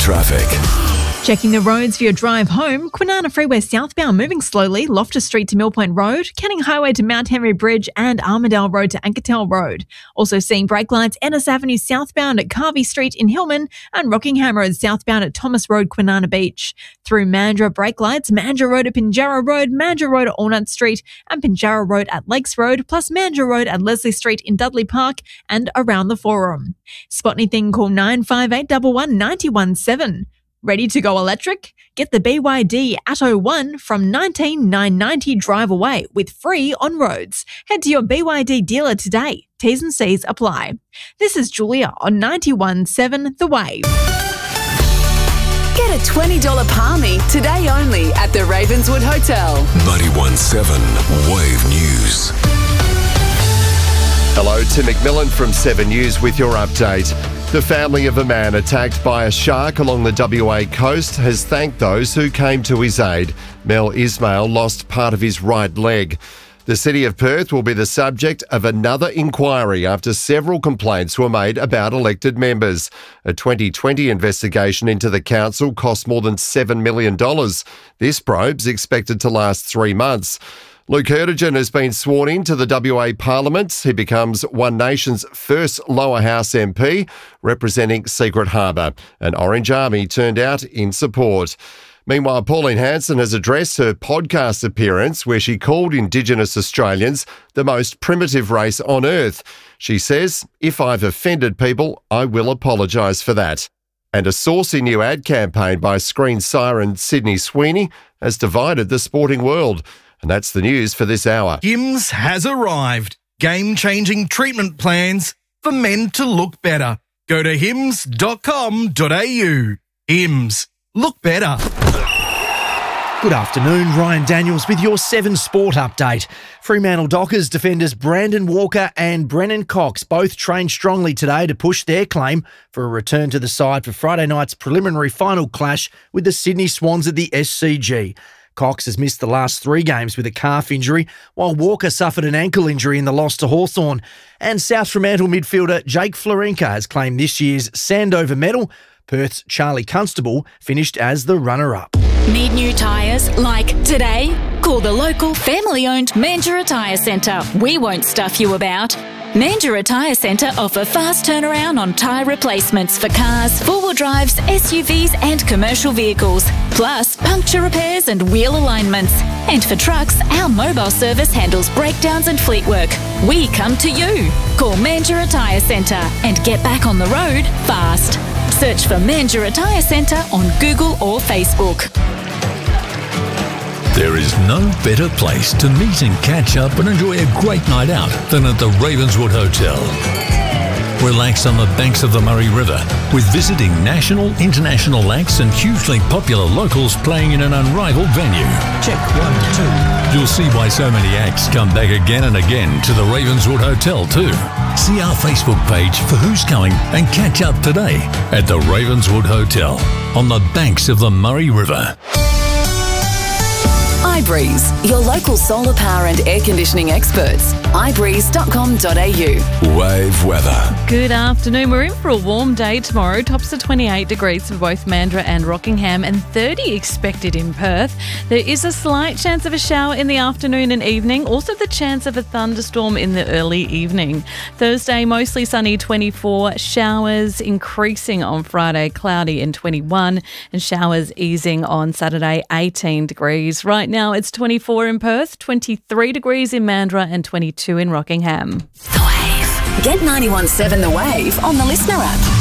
traffic. Checking the roads for your drive home, Kwinana Freeway southbound moving slowly, Loftus Street to Millpoint Road, Canning Highway to Mount Henry Bridge and Armidale Road to Ankertel Road. Also seeing brake lights Ennis Avenue southbound at Carvey Street in Hillman and Rockingham Road southbound at Thomas Road, Kwinana Beach. Through Mandurah, brake lights Mandurah Road at Pinjarra Road, Mandurah Road at Allnut Street and Pinjarra Road at Lakes Road, plus Mandurah Road at Leslie Street in Dudley Park and around the Forum. Spot anything, call 958 11 917. Ready to go electric? Get the BYD Atto 1 from $19,990 drive away with free on roads. Head to your BYD dealer today. T's and C's apply. This is Julia on 91.7 The Wave. Get a $20 palmy today only at the Ravenswood Hotel. 91.7 Wave News. Hello, Tim McMillan from 7 News with your update. The family of a man attacked by a shark along the WA coast has thanked those who came to his aid. Mel Ismail lost part of his right leg. The City of Perth will be the subject of another inquiry after several complaints were made about elected members. A 2020 investigation into the council cost more than $7 million. This probe's expected to last 3 months. Luke Erdogan has been sworn into the WA Parliament. He becomes One Nation's first lower house MP, representing Secret Harbour. An Orange Army turned out in support. Meanwhile, Pauline Hanson has addressed her podcast appearance where she called Indigenous Australians the most primitive race on earth. She says, if I've offended people, I will apologise for that. And a saucy new ad campaign by screen siren Sydney Sweeney has divided the sporting world. And that's the news for this hour. Hims has arrived. Game-changing treatment plans for men to look better. Go to hims.com.au. Hims. Look better. Good afternoon, Ryan Daniels with your 7 Sport update. Fremantle Dockers defenders Brandon Walker and Brennan Cox both trained strongly today to push their claim for a return to the side for Friday night's preliminary final clash with the Sydney Swans at the SCG. Cox has missed the last 3 games with a calf injury, while Walker suffered an ankle injury in the loss to Hawthorn. And South Fremantle midfielder Jake Florenka has claimed this year's Sandover medal. Perth's Charlie Constable finished as the runner-up. Need new tyres like today? Call the local family-owned Mandurah Tyre Centre. We won't stuff you about. Mandurah Tyre Centre offer fast turnaround on tyre replacements for cars, four-wheel drives, SUVs and commercial vehicles, plus puncture repairs and wheel alignments. And for trucks, our mobile service handles breakdowns and fleet work. We come to you. Call Mandurah Tyre Centre and get back on the road fast. Search for Mandurah Tyre Centre on Google or Facebook. There is no better place to meet and catch up and enjoy a great night out than at the Ravenswood Hotel. Relax on the banks of the Murray River with visiting national, international acts and hugely popular locals playing in an unrivaled venue. Check 1, 2. You'll see why so many acts come back again and again to the Ravenswood Hotel too. See our Facebook page for who's coming and catch up today at the Ravenswood Hotel on the banks of the Murray River. iBreeze, your local solar power and air conditioning experts. iBreeze.com.au. Wave weather. Good afternoon. We're in for a warm day tomorrow. Tops are 28 degrees for both Mandurah and Rockingham and 30 expected in Perth. There is a slight chance of a shower in the afternoon and evening. Also the chance of a thunderstorm in the early evening. Thursday, mostly sunny, 24. Showers increasing on Friday, cloudy and 21. And showers easing on Saturday, 18 degrees. Right now it's 24 in Perth, 23 degrees in Mandurah and 22 in Rockingham. The Wave. Get 91.7 The Wave on the Listener app.